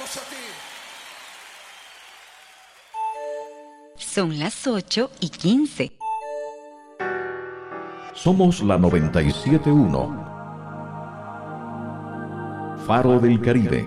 Son las 8:15. Somos la 97.1. Faro del Caribe.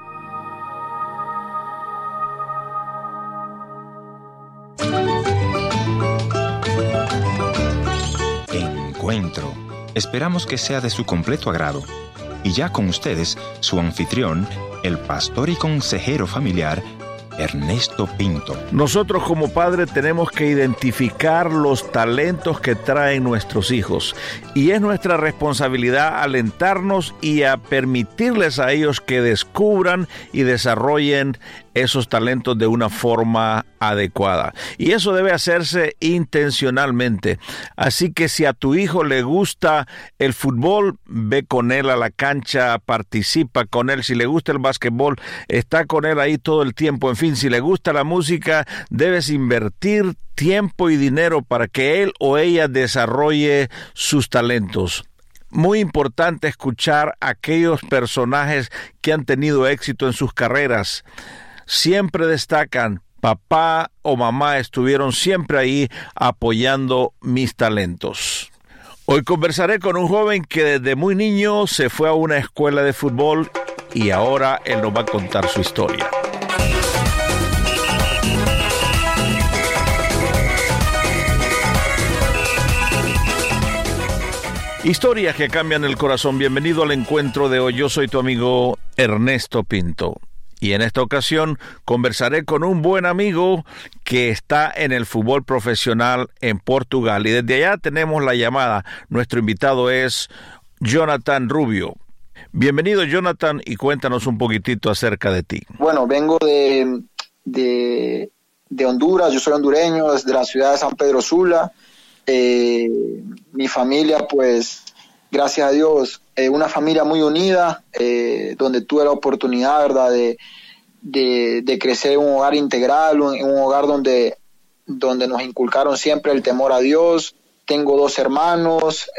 Encuentro. Esperamos que sea de su completo agrado. Y ya con ustedes, su anfitrión, el pastor y consejero familiar, Ernesto Pinto. Nosotros como padres tenemos que identificar los talentos que traen nuestros hijos y es nuestra responsabilidad alentarnos y a permitirles a ellos que descubran y desarrollen esos talentos de una forma adecuada. Y eso debe hacerse intencionalmente. Así que si a tu hijo le gusta el fútbol, ve con él a la cancha, participa con él. Si le gusta el básquetbol, está con él ahí todo el tiempo. En fin, si le gusta la música, debes invertir tiempo y dinero para que él o ella desarrolle sus talentos. Muy importante escuchar a aquellos personajes que han tenido éxito en sus carreras. Siempre destacan, papá o mamá estuvieron siempre ahí apoyando mis talentos. Hoy conversaré con un joven que desde muy niño se fue a una escuela de fútbol y ahora él nos va a contar su historia. Historias que cambian el corazón. Bienvenido al encuentro de hoy. Yo soy tu amigo Ernesto Pinto. Y en esta ocasión conversaré con un buen amigo que está en el fútbol profesional en Portugal. Y desde allá tenemos la llamada. Nuestro invitado es Jonathan Rubio. Bienvenido, Jonathan, y cuéntanos un poquitito acerca de ti. Bueno, vengo de Honduras. Yo soy hondureño, desde la ciudad de San Pedro Sula. Mi familia, pues, gracias a Dios, una familia muy unida, donde tuve la oportunidad, ¿verdad?, de crecer en un hogar integral, en un hogar donde nos inculcaron siempre el temor a Dios. Tengo 2 hermanos,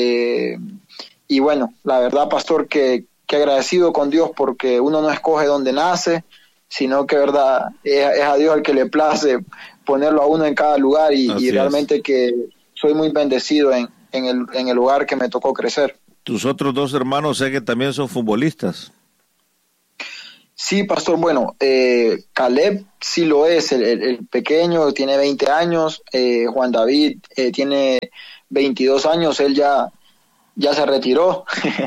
y bueno, la verdad, pastor, que agradecido con Dios, porque uno no escoge dónde nace, sino que, verdad, es a Dios el que le place ponerlo a uno en cada lugar, y realmente que soy muy bendecido en el lugar que me tocó crecer. Tus otros 2 hermanos sé que también son futbolistas. Sí, pastor, bueno, Caleb sí lo es, el pequeño, tiene 20 años, Juan David tiene 22 años, él ya se retiró,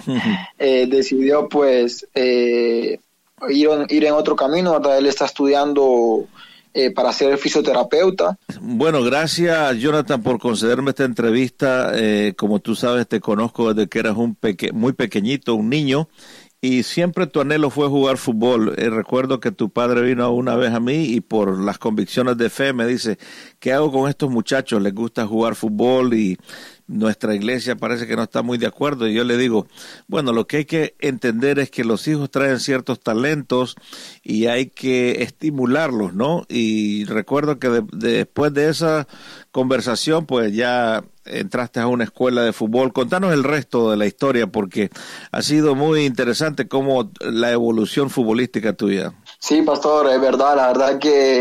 decidió pues ir en otro camino, ¿verdad? Él está estudiando para ser fisioterapeuta. Bueno, gracias, Jonathan, por concederme esta entrevista. Como tú sabes, te conozco desde que eras muy pequeñito, un niño, y siempre tu anhelo fue jugar fútbol. Recuerdo que tu padre vino una vez a mí y por las convicciones de fe me dice, ¿qué hago con estos muchachos? Les gusta jugar fútbol y nuestra iglesia parece que no está muy de acuerdo. Y yo le digo, bueno, lo que hay que entender es que los hijos traen ciertos talentos y hay que estimularlos, ¿no? Y recuerdo que después de esa conversación, pues ya entraste a una escuela de fútbol. Contanos el resto de la historia, porque ha sido muy interesante cómo la evolución futbolística tuya. Sí, pastor, es verdad, la verdad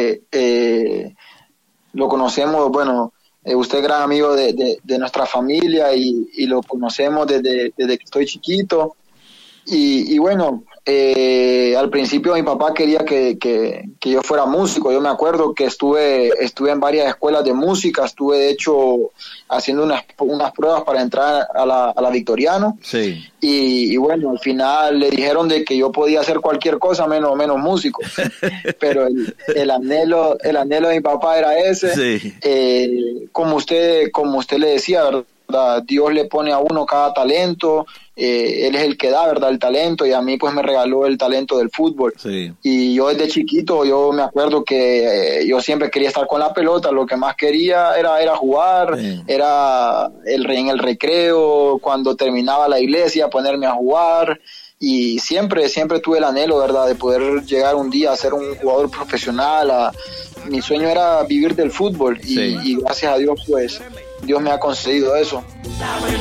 que lo conocemos, bueno, usted es gran amigo de nuestra familia y lo conocemos desde que estoy chiquito. Y bueno, al principio mi papá quería que yo fuera músico. Yo me acuerdo que estuve en varias escuelas de música, estuve de hecho haciendo unas pruebas para entrar a la Victoriano. Sí. Y bueno, al final le dijeron de que yo podía hacer cualquier cosa menos músico. Pero el anhelo de mi papá era ese. Sí. Como usted le decía, ¿verdad? Dios le pone a uno cada talento, él es el que da, ¿verdad?, el talento, y a mí pues me regaló el talento del fútbol. Sí. Y yo desde chiquito, yo me acuerdo que yo siempre quería estar con la pelota, lo que más quería era jugar, era en el recreo, cuando terminaba la iglesia, ponerme a jugar, y siempre tuve el anhelo, ¿verdad?, de poder llegar un día a ser un jugador profesional. Mi sueño era vivir del fútbol, y gracias a Dios pues Dios me ha concedido eso.